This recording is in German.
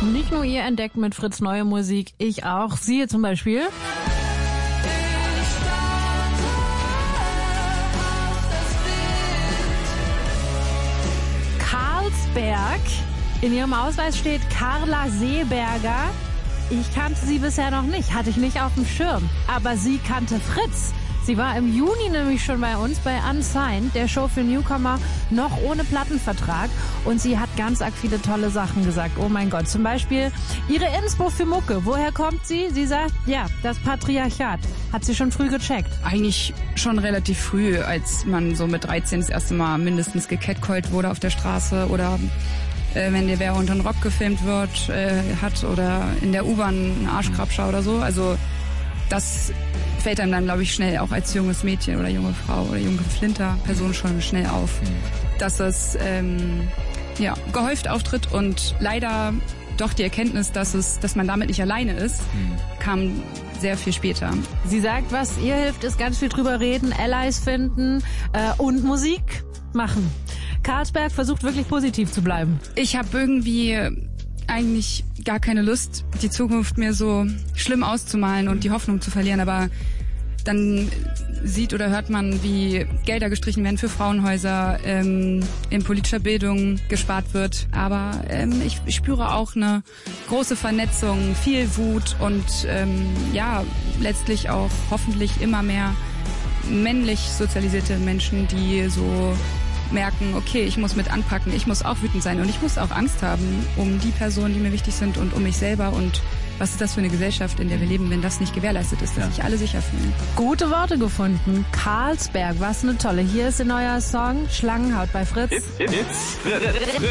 Nicht nur ihr entdeckt mit Fritz neue Musik, ich auch. Sie zum Beispiel. Karlsberg. In ihrem Ausweis steht Carla Seeberger. Ich kannte sie bisher noch nicht, hatte ich nicht auf dem Schirm. Aber sie kannte Fritz. Sie war im Juni nämlich schon bei uns bei Unsigned, der Show für Newcomer, noch ohne Plattenvertrag. Und sie hat ganz arg viele tolle Sachen gesagt. Oh mein Gott, zum Beispiel ihre Inspo für Mucke. Woher kommt sie? Sie sagt, ja, das Patriarchat. Hat sie schon früh gecheckt. Eigentlich schon relativ früh, als man so mit 13 das erste Mal mindestens gecatcallt wurde auf der Straße oder wenn dir wer unter den Rock gefilmt hat oder in der U-Bahn ein Arschkrabscher oder so. Also das fällt einem dann, glaube ich, schnell auch als junges Mädchen oder junge Frau oder junge Flinter-Person schon schnell auf, dass das gehäuft auftritt und leider doch die Erkenntnis, dass man damit nicht alleine ist, kam sehr viel später. Sie sagt, was ihr hilft, ist ganz viel drüber reden, Allies finden und Musik machen. Karlsberg versucht wirklich positiv zu bleiben. Ich habe irgendwie eigentlich gar keine Lust, die Zukunft mir so schlimm auszumalen und die Hoffnung zu verlieren, aber dann sieht oder hört man, wie Gelder gestrichen werden für Frauenhäuser, in politischer Bildung gespart wird. Aber ich spüre auch eine große Vernetzung, viel Wut und letztlich auch hoffentlich immer mehr männlich sozialisierte Menschen, die so merken, okay, ich muss mit anpacken, ich muss auch wütend sein und ich muss auch Angst haben um die Personen, die mir wichtig sind und um mich selber und was ist das für eine Gesellschaft, in der wir leben, wenn das nicht gewährleistet ist, dass sich alle sicher fühlen. Gute Worte gefunden. Karlsberg, was eine tolle. Hier ist ein neuer Song, Schlangenhaut bei Fritz. It's Fritz.